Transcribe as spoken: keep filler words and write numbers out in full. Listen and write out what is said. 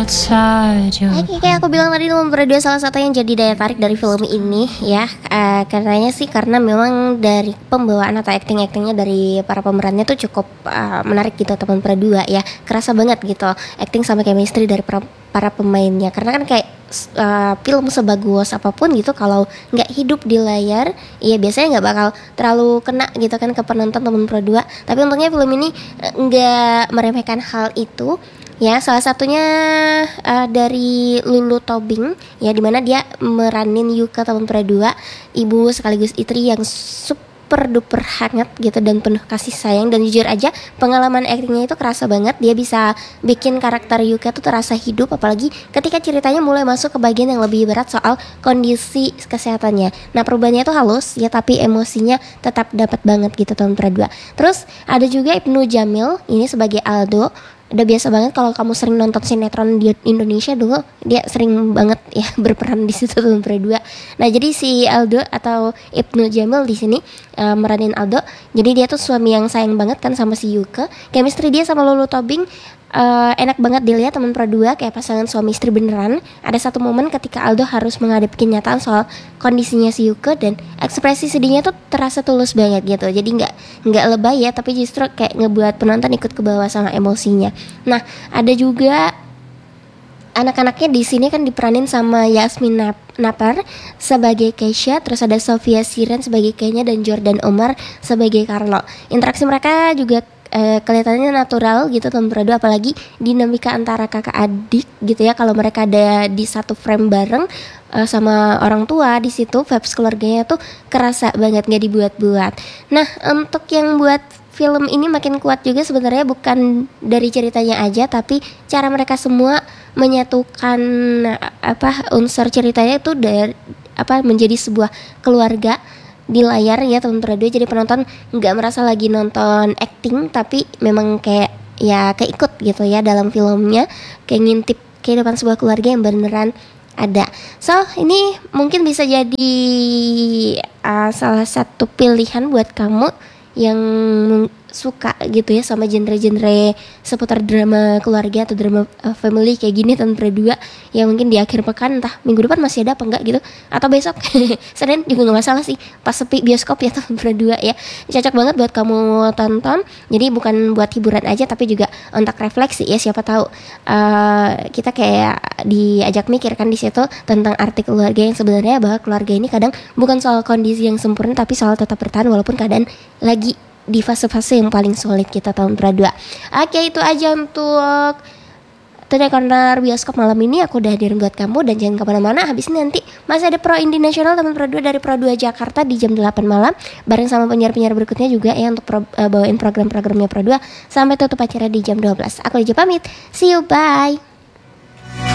outside your Oke, kayak aku bilang tadi nomor dua salah satu yang jadi daya tarik dari film ini ya, uh, karenanya sih karena memang dari pembawaan atau acting-actingnya dari para pemerannya tuh cukup uh, menarik gitu teman dua ya, kerasa banget gitu acting sama chemistry dari para, para pemainnya, karena kan kayak uh, film sebagus apapun gitu kalau nggak hidup di layar, ya biasanya nggak bakal terlalu kena gitu kan ke penonton teman dua. Tapi untungnya film ini nggak meremehkan hal itu. Ya, salah satunya uh, dari Lulu Tobing ya, dimana dia meranin Yuka tahun dua, ibu sekaligus istri yang super duper hangat gitu dan penuh kasih sayang. Dan jujur aja pengalaman aktingnya itu kerasa banget, dia bisa bikin karakter Yuka tuh terasa hidup, apalagi ketika ceritanya mulai masuk ke bagian yang lebih berat soal kondisi kesehatannya. Nah, perubahannya tuh halus ya, tapi emosinya tetap dapat banget gitu tahun dua. Terus ada juga Ibnu Jamil ini sebagai Aldo. Udah biasa banget kalau kamu sering nonton sinetron di Indonesia dulu, dia sering banget ya berperan di situ tahun dua. Nah, jadi si Aldo atau Ibnu Jamil di sini uh, meranin Aldo. Jadi dia tuh suami yang sayang banget kan sama si Yuka. Chemistry dia sama Lulu Tobing uh, enak banget dilihat teman dua, kayak pasangan suami istri beneran. Ada satu momen ketika Aldo harus menghadapi kenyataan soal kondisinya si Yuka dan ekspresi sedihnya tuh terasa tulus banget gitu. Jadi nggak nggak lebay ya, tapi justru kayak ngebuat penonton ikut ke bawah sama emosinya. Nah, ada juga anak-anaknya di sini kan diperanin sama Yasmin Napar sebagai Keisha, terus ada Sofia Siren sebagai Kenya dan Jordan Omar sebagai Carlo. Interaksi mereka juga Eh, kelihatannya natural gitu teman dua, apalagi dinamika antara kakak adik gitu ya, kalau mereka ada di satu frame bareng uh, sama orang tua di situ, vibes keluarganya tuh kerasa banget, nggak dibuat-buat. Nah, untuk yang buat film ini makin kuat juga sebenarnya bukan dari ceritanya aja, tapi cara mereka semua menyatukan apa unsur ceritanya itu dari apa menjadi sebuah keluarga di layar ya teman dua. Jadi penonton nggak merasa lagi nonton acting, tapi memang kayak ya keikut gitu ya dalam filmnya, kayak ngintip kehidupan sebuah keluarga yang beneran ada. So ini mungkin bisa jadi uh, salah satu pilihan buat kamu yang suka gitu ya sama genre-genre seputar drama keluarga atau drama uh, family kayak gini tahun dua, yang mungkin di akhir pekan entah minggu depan masih ada apa enggak gitu, atau besok Senin juga nggak masalah sih pas sepi bioskop ya tahun dua ya. Cocok banget buat kamu tonton. Jadi bukan buat hiburan aja tapi juga untuk refleksi ya, siapa tahu uh, kita kayak diajak mikir kan di situ tentang arti keluarga yang sebenarnya, bahwa keluarga ini kadang bukan soal kondisi yang sempurna tapi soal tetap bertahan walaupun keadaan lagi di fase-fase yang paling sulit kita tahun dua. Oke, itu aja untuk Tanya Corner Bioskop malam ini. Aku udah hadirin buat kamu dan jangan kemana-mana. Habis ini nanti masih ada Pro Indie Nasional teman Pro dua dari Pro dua Jakarta di jam delapan malam bareng sama penyiar-penyiar berikutnya juga ya untuk pro, uh, bawain program-programnya Pro dua sampai tutup acara di jam dua belas. Aku Lijo pamit. See you, bye.